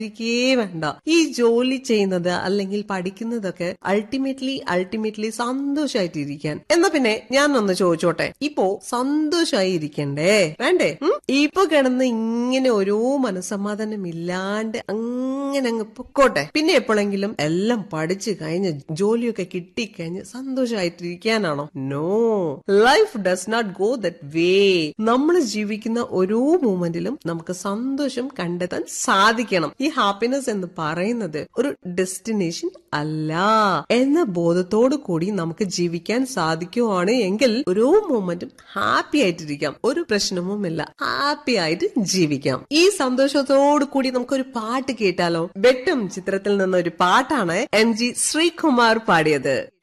ഇരിക്കേ വേണ്ട. ഈ ജോലി ചെയ്യുന്നത് അല്ലെങ്കിൽ പഠിക്കുന്നതൊക്കെ അൾട്ടിമേറ്റ്ലി സന്തോഷായിട്ടിരിക്കാൻ. എന്നാ പിന്നെ ഞാൻ ഒന്ന് ചോദിച്ചോട്ടെ, ഇപ്പോ സന്തോഷായി ഇരിക്കണ്ടേ വേണ്ടേ? ഇപ്പൊ കിടന്ന് ഇങ്ങനെ ഓരോ മനസ്സമാധാനം ഇല്ലാണ്ട് അങ്ങനെ അങ്ങ് പൊക്കോട്ടെ. പിന്നെ എപ്പോഴെങ്കിലും എല്ലാം പഠിച്ചു കഴിഞ്ഞ് ജോലിയൊക്കെ കിട്ടിക്കഴിഞ്ഞ് സന്തോഷമായിട്ടിരിക്കാനാണോ? No, life does not go that വേ. നമ്മൾ ജീവിക്കുന്ന ഓരോ മൂമെന്റിലും നമുക്ക് സന്തോഷം കണ്ടെത്താൻ സാധിക്കണം. ഈ ഹാപ്പിനെസ് എന്ന് പറയുന്നത് ഒരു ഡെസ്റ്റിനേഷൻ അല്ല എന്ന ബോധത്തോടു കൂടി നമുക്ക് ജീവിക്കാൻ സാധിക്കുവാണ് എങ്കിൽ ഓരോ മൂമെന്റും ഹാപ്പി ആയിട്ടിരിക്കാം. ഒരു പ്രശ്നവുമില്ല, ഹാപ്പി ആയിട്ട് ജീവിക്കാം. ഈ സന്തോഷത്തോടു കൂടി നമുക്കൊരു പാട്ട് കേട്ടാലോ? വെട്ടം ചിത്രത്തിൽ നിന്നൊരു പാട്ടാണ് MG ശ്രീകുമാർ പാടിയത്.